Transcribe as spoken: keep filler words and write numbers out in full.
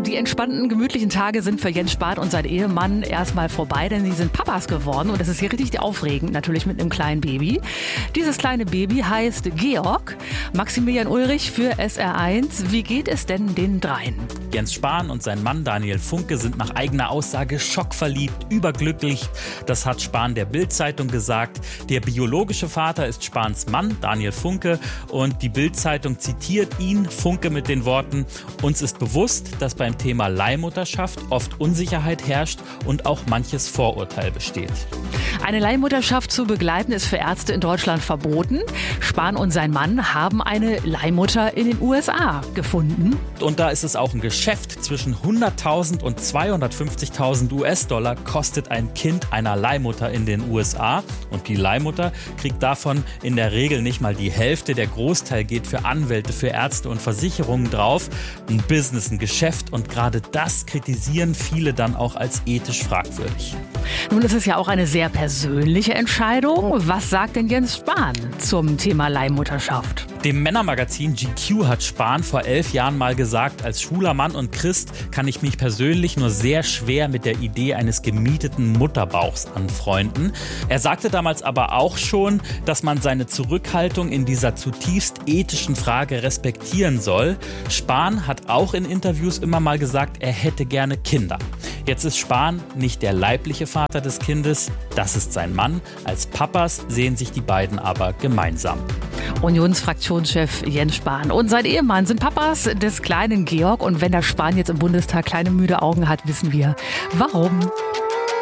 die entspannten, gemütlichen Tage sind für Jens Spahn und sein Ehemann erstmal vorbei, denn sie sind Papas geworden und das ist hier richtig aufregend, natürlich mit einem kleinen Baby. Dieses kleine Baby heißt Georg. Maximilian Ulrich für S R eins. Wie geht es denn den dreien? Jens Spahn und sein Mann Daniel Funke sind nach eigener Aussage schockverliebt, überglücklich. Das hat Spahn der Bild-Zeitung gesagt. Der biologische Vater ist Spahns Mann, Daniel Funke. Und die Bild-Zeitung zitiert ihn, Funke, mit den Worten: Uns ist bewusst, dass beim Thema Leihmutterschaft oft Unsicherheit herrscht und auch manches Vorurteil besteht. Eine Leihmutterschaft zu begleiten ist für Ärzte in Deutschland verboten. Spahn und sein Mann haben eine Leihmutter in den U S A gefunden. Und da ist es auch ein Geschäft. Zwischen hunderttausend und zweihundertfünfzigtausend U S-Dollar kostet ein Kind einer Leihmutter in den U S A. Und die Leihmutter kriegt davon in der Regel nicht mal die Hälfte. Der Großteil geht für Anwälte, für Ärzte und Versicherungen drauf. Ein Business, ein Geschäft. Und gerade das kritisieren viele dann auch als ethisch fragwürdig. Nun ist es ja auch eine sehr persönliche Entscheidung. Was sagt denn Jens Spahn zum Thema Leihmutterschaft? Dem Männermagazin G Q hat Spahn vor elf Jahren mal gesagt, als schwuler Mann und Christ kann ich mich persönlich nur sehr schwer mit der Idee eines gemieteten Mutterbauchs anfreunden. Er sagte damals aber auch schon, dass man seine Zurückhaltung in dieser zutiefst ethischen Frage respektieren soll. Spahn hat auch in Interviews immer mal gesagt, er hätte gerne Kinder. Jetzt ist Spahn nicht der leibliche Vater des Kindes, das ist sein Mann. Als Papas sehen sich die beiden aber gemeinsam. Unionsfraktionschef Jens Spahn und sein Ehemann sind Papas des kleinen Georg. Und wenn der Spahn jetzt im Bundestag kleine müde Augen hat, wissen wir, warum.